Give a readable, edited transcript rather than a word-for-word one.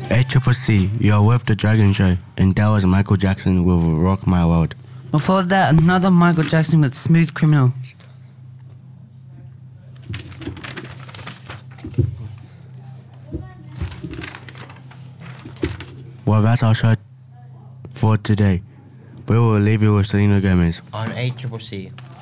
HFC, you're with The Dragon Show, and that was Michael Jackson with Rock My World. Before that, another Michael Jackson with Smooth Criminal. Well, that's our show for today. We will leave you with Selena Gomez on ACCC.